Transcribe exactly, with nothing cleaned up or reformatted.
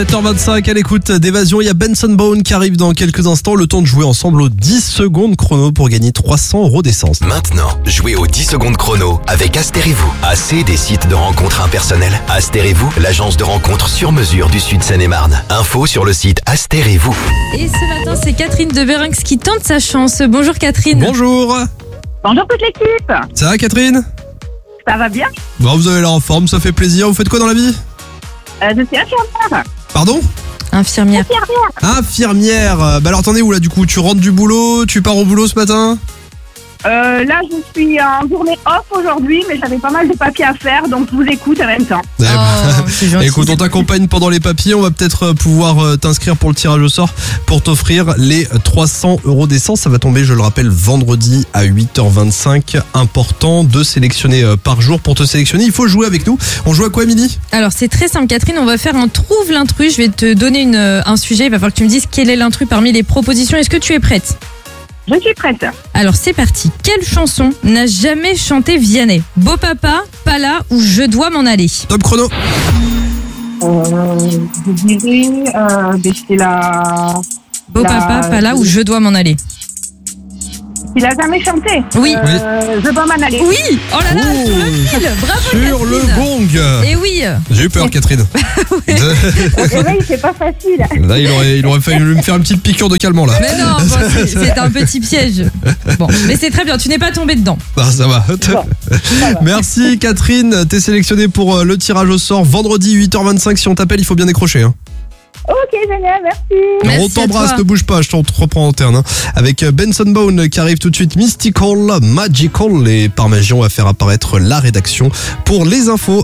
sept heures vingt-cinq à l'écoute d'Évasion, il y a Benson Boone qui arrive dans quelques instants. Le temps de jouer ensemble aux dix secondes chrono pour gagner trois cents euros d'essence. Maintenant, jouez aux dix secondes chrono avec Aster et vous. Assez des sites de rencontres impersonnelles. Aster et vous, l'agence de rencontres sur mesure du Sud Seine-et-Marne. Info sur le site Aster et vous. Et ce matin, c'est Catherine de Bérinx qui tente sa chance. Bonjour Catherine. Bonjour. Bonjour toute l'équipe. Ça va Catherine? Ça va bien? Bon, vous avez l'air en forme, ça fait plaisir. Vous faites quoi dans la vie? euh, Je suis infirmière. Pardon? Infirmière. Infirmière. Infirmière. Bah alors t'en es où là du coup? Tu rentres du boulot? Tu pars au boulot ce matin? Euh, là, je suis en journée off aujourd'hui, mais j'avais pas mal de papiers à faire, donc je vous écoute en même temps. Eh ben, Oh, c'est gentil. écoute, on t'accompagne pendant les papiers. On va peut-être pouvoir euh, t'inscrire pour le tirage au sort pour t'offrir les trois cents euros d'essence. Ça va tomber, je le rappelle, vendredi à huit heures vingt-cinq. Important de sélectionner euh, par jour. Pour te sélectionner, il faut jouer avec nous. On joue à quoi, Émilie? Alors c'est très simple Catherine, on va faire un trouve l'intrus. Je vais te donner une, un sujet, il va falloir que tu me dises quel est l'intrus parmi les propositions. Est-ce que tu es prête? Je suis prête. Alors c'est parti. Quelle chanson n'a jamais chanté Vianney? Beau papa, pas là ou je dois m'en aller? Top chrono. Euh, je dirais, euh, ben, c'est la... Beau La- papa, pas là ou je dois m'en aller? Il a jamais chanté. Oui. Euh, je dois m'en aller. Oui. Oh là là, Oh, sur le fil. Bravo sur le Catherine. gong. Et oui. J'ai eu peur, Catherine. Le réveil, c'est pas facile. Là, il aurait, il aurait fallu me faire une petite piqûre de calmant là. Mais non, bon, c'est c'est un petit piège. Bon, mais c'est très bien, tu n'es pas tombé dedans. Ah, ça va. ça va. Merci Catherine, t'es sélectionnée pour euh, le tirage au sort vendredi huit heures vingt-cinq. Si on t'appelle, il faut bien décrocher. Hein. Ok, génial, merci. Merci on à t'embrasse, toi. ne bouge pas, je te reprends en terne. Hein. Avec euh, Benson Boone qui arrive tout de suite, Mystical, Magical. Et par magie, on va faire apparaître la rédaction pour les infos.